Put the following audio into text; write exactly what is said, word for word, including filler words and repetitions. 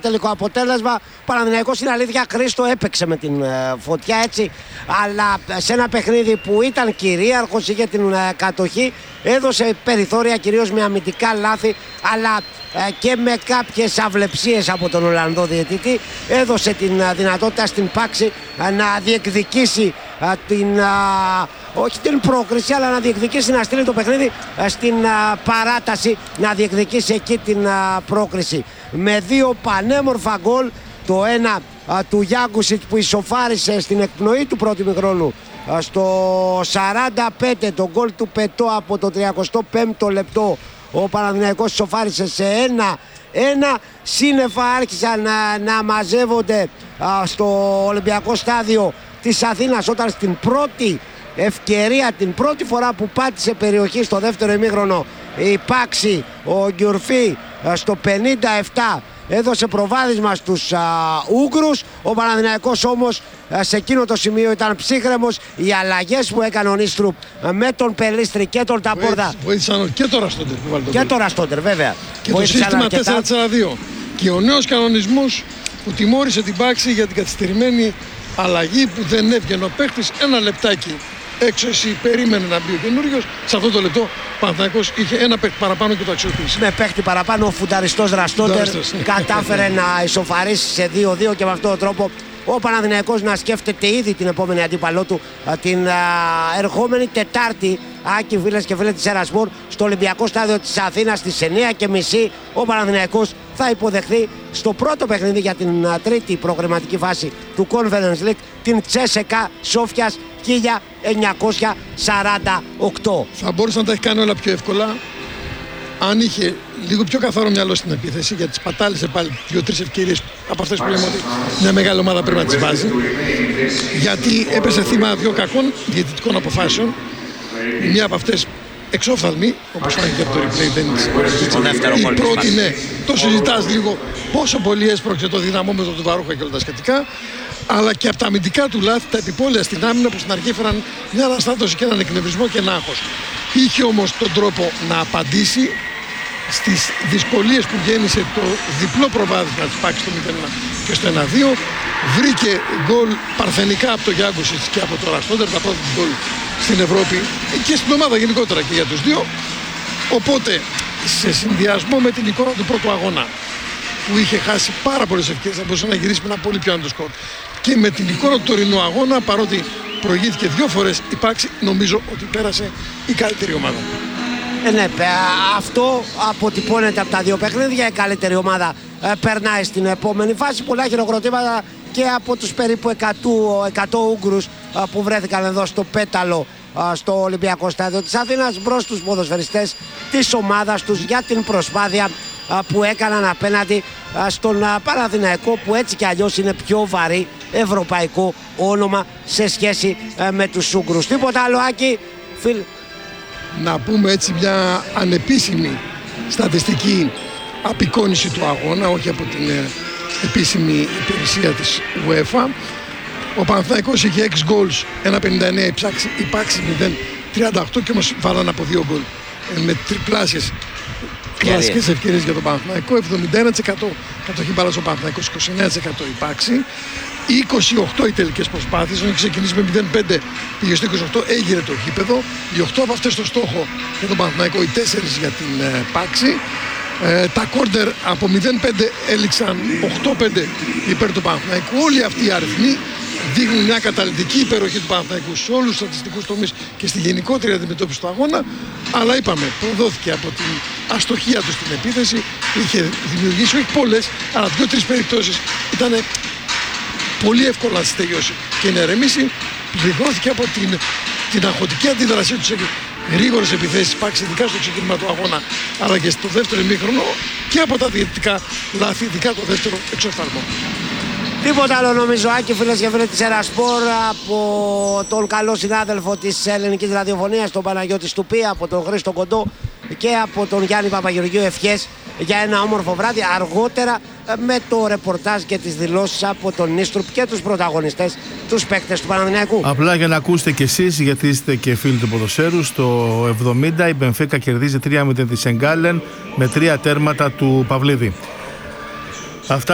Τελικό αποτέλεσμα, Παναθηναϊκός είναι αλήθεια, Χρήστο έπαιξε με την ε, φωτιά έτσι, αλλά σε ένα παιχνίδι που ήταν κυρίαρχος, είχε την ε, κατοχή, έδωσε περιθώρια κυρίως με αμυντικά λάθη, αλλά ε, και με κάποιες αυλεψίες από τον Ολλανδό διαιτητή, έδωσε την ε, δυνατότητα στην Πάξη ε, να διεκδικήσει ε, την, ε, όχι την πρόκριση, αλλά να διεκδικήσει, να στείλει το παιχνίδι ε, στην ε, παράταση, να διεκδικήσει εκεί την ε, πρόκριση. Με δύο πανέμορφα γκολ, το ένα α, του Γιάνκουσιτ που ισοφάρισε στην εκπνοή του πρώτου ημιχρόνου α, στο σαράντα πέντε, το γκολ του Πετώ από το τριακοστό πέμπτο λεπτό. Ο Παναθηναϊκός ισοφάρισε σε ένα ένα. Σύννεφα άρχισαν να, να μαζεύονται α, στο Ολυμπιακό στάδιο της Αθήνας όταν στην πρώτη ευκαιρία, την πρώτη φορά που πάτησε περιοχή στο δεύτερο ημίχρονο, η Πάξη, ο Γκιουρφή στο πενήντα επτά έδωσε προβάδισμα στους α, Ούγγρους. Ο Παναθηναϊκός όμως α, σε εκείνο το σημείο ήταν ψύχρεμος. Οι αλλαγές που έκανε ο Νίστρουπ με τον Πελίστρη και τον Ταπόρδα βοήθησαν και το Ραστόντερ που βάλει τον και το Ραστόντερ βέβαια και το σύστημα τέσσερα τέσσερα δύο και ο νέος κανονισμός που τιμώρησε την Πάξη για την καθυστερημένη αλλαγή που δεν έβγαινε ο παίχτης ένα λεπτάκι έξω, εσύ περίμενε να μπει ο καινούριος. Σε αυτό το λεπτό ο Παναθηναϊκός είχε ένα παίχτη παραπάνω και το αξιοποίησε. Με παίχτη παραπάνω, ο φουνταριστός Ραστόντερ κατάφερε να ισοφαρίσει σε δύο δύο και με αυτόν τον τρόπο ο Παναθηναϊκός να σκέφτεται ήδη την επόμενη αντίπαλό του την α, ερχόμενη Τετάρτη. Άκη, φίλες και φίλοι της Ερασπορ, στο Ολυμπιακό στάδιο της Αθήνας στις εννιά και μισή ο Παναθηναϊκός θα υποδεχθεί στο πρώτο παιχνίδι για την α, τρίτη προγραμματική φάση του Conference League την Τσέσεκα Σόφιας χίλια εννιακόσια σαράντα οκτώ. Θα μπορούσε να τα έχει κάνει όλα πιο εύκολα αν είχε λίγο πιο καθαρό μυαλό στην επίθεση, γιατί σπατάλησε πάλι δύο-τρεις ευκαιρίες από αυτές που λέμε ότι μια μεγάλη ομάδα πρέπει να τις βάζει, γιατί έπεσε θύμα δύο κακών διαιτητικών αποφάσεων. Η μία από αυτές εξόφθαλμη, όπως φάνηκε από το replay, δεν είναι η πρώτη, ναι, το συζητάς λίγο πόσο πολύ έσπρωξε το δυναμόμετρο του Βαρούχα και όλα τα σχετικά, αλλά και από τα αμυντικά του λάθη, τα επιπόλαια στην άμυνα που στην αρχή έφεραν μια αναστάτωση και έναν εκνευρισμό και ένα άγχος. Είχε όμως τον τρόπο να απαντήσει στις δυσκολίες που γέννησε το διπλό προβάδισμα της Πάκης στο μηδέν ένα και στο ένα δύο. Βρήκε γκολ παρθενικά από το Γιάνκουσιτς και από το Ραστόντερ, τα πρώτα γκολ στην Ευρώπη και στην ομάδα γενικότερα και για τους δύο. Οπότε σε συνδυασμό με την εικόνα του πρώτου αγώνα που είχε χάσει πάρα πολλές ευκαιρίες, θα μπορούσε να γυρίσει με ένα πολύ πιο άνω σκορ, και με την εικόνα του τωρινού αγώνα, παρότι προηγήθηκε δύο φορές η Πάξη, νομίζω ότι πέρασε η καλύτερη ομάδα. Ε, ναι, αυτό αποτυπώνεται από τα δύο παιχνίδια. Η καλύτερη ομάδα ε, περνάει στην επόμενη φάση. Πολλά χειροκροτήματα και από τους περίπου εκατό Ούγγρους ε, που βρέθηκαν εδώ στο Πέταλο ε, στο Ολυμπιακό στάδιο της Αθήνας μπρος στους ποδοσφαιριστές της ομάδας τους για την προσπάθεια ε, που έκαναν απέναντι ε, στον ε, Παναθηναϊκό, που έτσι κι αλλιώς είναι πιο βαρύ ευρωπαϊκό όνομα σε σχέση ε, με τους Ούγγρους. Τίποτα άλλο, Άκη, φίλ. Να πούμε έτσι μια ανεπίσημη στατιστική απεικόνιση του αγώνα, όχι από την ε, επίσημη υπηρεσία της UEFA. Ο Παναθηναϊκός είχε έξι γκολς, ένα πενήντα εννέα, η Πάξη μηδέν τριάντα οκτώ και όμως βάλαν από δύο γκολ ε, με τριπλάσιες κλασικές ευκαιρίες για τον Παναθηναϊκό. εβδομήντα ένα τοις εκατό κατοχή μπάλας ο Παναθηναϊκός, είκοσι εννέα τοις εκατό η Πάξη. είκοσι οκτώ οι τελικές προσπάθειες, έχει ξεκινήσει με μηδέν πέντε, πήγε στο είκοσι οκτώ, έγινε το γήπεδο. Οι οκτώ από αυτές στο στόχο για τον Παναθηναϊκό, οι τέσσερις για την ε, Πάξη. Ε, τα κόρνερ από μηδέν πέντε έληξαν οκτώ πέντε υπέρ του Παναθηναϊκού. Όλοι αυτοί οι αριθμοί δείχνουν μια καταλυτική υπεροχή του Παναθηναϊκού σε όλους τους στατιστικούς τομείς και στη γενικότερη αντιμετώπιση του αγώνα. Αλλά είπαμε, προδόθηκε από την αστοχία του στην επίθεση. Είχε δημιουργήσει όχι πολλές, αλλά δύο-τρεις περιπτώσεις ήταν πολύ εύκολα να τελειώσει και να ηρεμήσει. Πληγώθηκε από την, την αγχωτική αντίδρασή του σε γρήγορες επιθέσεις Πάξη, ειδικά στο ξεκίνημα του αγώνα, αλλά και στο δεύτερο ημίχρονο, και από τα διαιτητικά λάθη, ειδικά το δεύτερο εξοφθαλμό. Τίποτα άλλο νομίζω, Άκη, φίλες και φίλοι της Ερασπορ, από τον καλό συνάδελφο της ελληνικής ραδιοφωνίας, τον Παναγιώτη Στουπή, από τον Χρήστο Κοντό και από τον Γιάννη Παπαγεωργίου ευχές για ένα όμορφο βράδυ. Αργότερα με το ρεπορτάζ και τις δηλώσεις από τον Νίστρουπ και τους πρωταγωνιστές, τους παίκτες του Παναθηναϊκού. Απλά για να ακούσετε κι εσείς, γιατί είστε και φίλοι του ποδοσφαίρου, στο εβδομήντα η Μπενφίκα κερδίζει τρία μηδέν τη Σενγκάλεν με τρία τέρματα του Παυλίδη. Αυτά